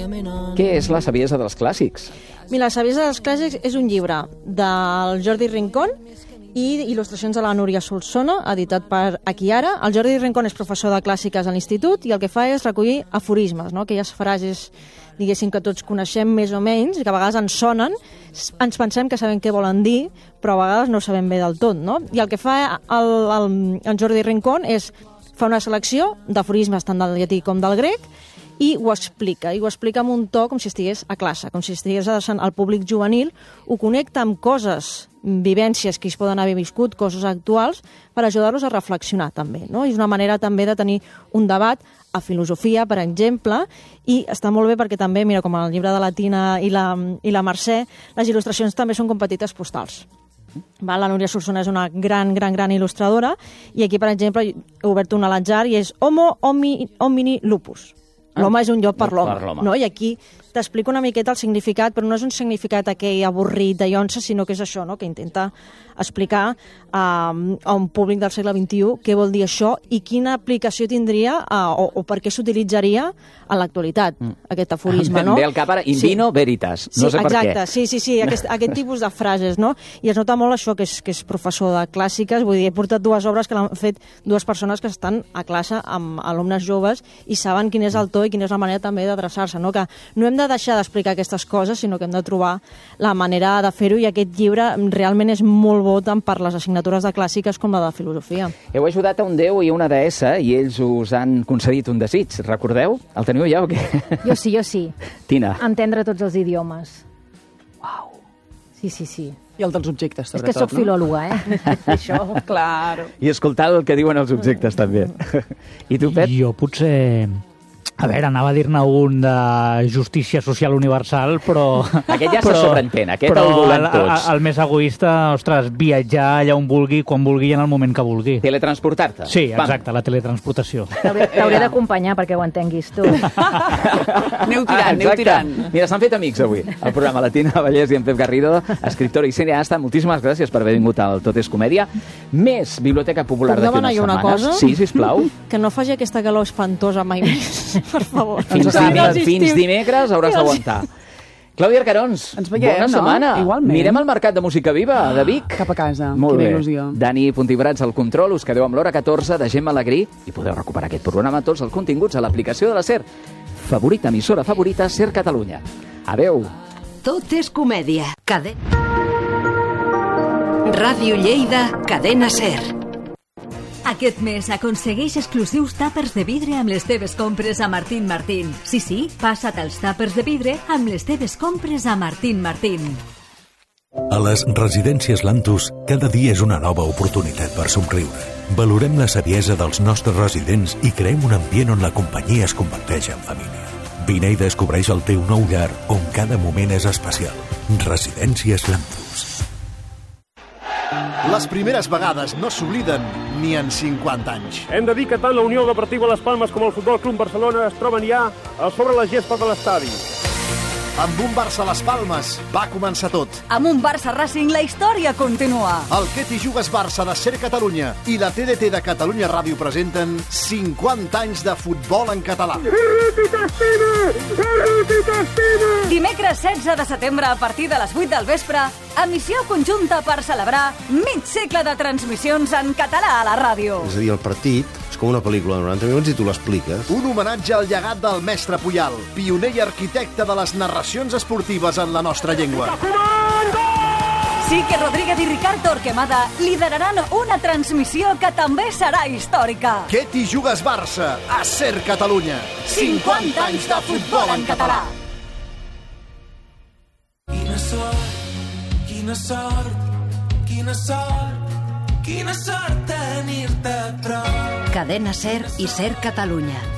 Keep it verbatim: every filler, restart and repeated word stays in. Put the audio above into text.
Què és La saviesa dels clàssics? Mira, La saviesa dels clàssics és un llibre del Jordi Rincón i il·lustracions de la Núria Solsona, editat per Aquiara. El Jordi Rincón és professor de clàssiques a l'institut i el que fa és recollir aforismes, no? Aquelles frases, diguéssim, que tots coneixem més o menys, i que a vegades ens sonen, ens pensem que sabem què volen dir, però a vegades no ho sabem bé del tot, no? I el que fa el, el, el Jordi Rincón és fa una selecció d'aforismes tant del llatí com del grec i ho explica, i ho explica amb un to com si estigués a classe, com si estigués adreçant al públic juvenil, ho connecta amb coses, vivències que es poden haver viscut, coses actuals, per ajudar-los a reflexionar també, no? I és una manera també de tenir un debat a filosofia, per exemple, i està molt bé perquè també, mira, com el llibre de la Tina i la, i la Mercè, les il·lustracions també són com petites postals. La Núria Solsona és una gran, gran, gran il·lustradora i aquí, per exemple, he obert un a l'atzar i és Homo homini, homini lupus. L'home és un llop per l'home, no? I aquí t'explico una miqueta el significat, però no és un significat aquell avorrit de llonça, sinó que és això, no? Que intenta explicar uh, a un públic del segle vint-i-u què vol dir això i quina aplicació tindria uh, o, o per què s'utilitzaria a l'actualitat, mm. aquest aforisme, no? Ve al cap ara, in vino sí. veritas, no sí, sé per exacte, què. Sí, sí, sí, aquest, aquest tipus de frases, no? I es nota molt això que és, que és professor de clàssiques, vull dir, he portat dues obres que l'han fet dues persones que estan a classe amb alumnes joves i saben quin és el to i quina és la manera també d'adreçar-se, no? Que no hem de deixar d'explicar aquestes coses, sinó que hem de trobar la manera de fer-ho i aquest llibre realment és molt bo tant per les assignatures de clàssiques com la de filosofia. Heu ajudat a un déu i una deessa i ells us han concedit un desig, recordeu? El teniu ja o què? Jo sí, jo sí. Tina. Entendre tots els idiomes. Uau. Sí, sí, sí. I el dels objectes, sobretot, És que sóc no? filòloga, eh? Això. Claro. I escoltar el que diuen els objectes, també. I tu, Pep? Jo potser... A veure, anava a dir-ne un de justícia social universal, però... Aquest ja se però, sobreentén, aquest però el volem el, tots. El, el més egoista, ostres, viatjar allà on vulgui, quan vulgui i en el moment que vulgui. Teletransportar-te. Sí, exacte, la teletransportació. T'hauré d'acompanyar perquè ho entenguis tu. Aneu tirant, Ah, aneu tirant. Mira, s'han fet amics avui. El programa La Tina Vallès i en Pep Garrido, escriptor i cineasta. Moltíssimes gràcies per haver vingut al Tot és Comèdia. Més Biblioteca Popular d'aquí unes una setmanes. cosa? Sí, sisplau. Que no faci aquesta calor espantosa mai més, per favor. Fins, dimecres, fins dimecres hauràs d'aguantar. Clàudia Arcarons, Ens veiem, bona no? setmana. Igualment. Mirem al Mercat de Música Viva de Vic. Cap a casa. Molt Quina bé. il·lusió. Dani Puntibrats al control, us quedeu amb l'hora catorze de Gemma Alegrí i podeu recuperar aquest programa, tots els continguts a l'aplicació de la SER. Favorita, emissora favorita, SER Catalunya. Adeu. Tot és comèdia. Cade... Ràdio Lleida, Cadena SER. Aquest mes aconsegueix exclusius tàpers de vidre amb les teves compres a Martín Martín. Sí, sí, passa't als tàpers de vidre amb les teves compres a Martín Martín. A les residències Lantus, cada dia és una nova oportunitat per somriure. Valorem la saviesa dels nostres residents i creem un ambient on la companyia es converteix en família. Vine i descobreix el teu nou llar, on cada moment és especial. Residències Lantus. Les primeres vegades no s'obliden ni en cinquanta anys. Hem de dir que tant la Unió Deportiva Les Palmes com el Futbol Club Barcelona es troben ja a sobre la gespa de l'estadi. Amb un Barça a les Palmes va començar tot. Amb un Barça Racing la història continua. El Que t'hi jugues Barça de SER Catalunya i la T D T de Catalunya Ràdio presenten cinquanta anys de futbol en català. Dimecres setze de setembre a partir de les vuit del vespre, emissió conjunta per celebrar mig segle de transmissions en català a la ràdio. És a dir, el partit és com una pel·lícula de noranta minuts i tu l'expliques. Un homenatge al llegat del mestre Puyal, pioner i arquitecte de les narracions esportives en la nostra llengua. Sique Rodríguez i Ricard Torquemada lideraran una transmissió que també serà històrica. Que t'hi jugues Barça a SER Catalunya. cinquanta anys de futbol en català. Quina sort, quina sort, quina sort, quina sort tenir-te a prop. Cadena SER i SER Catalunya.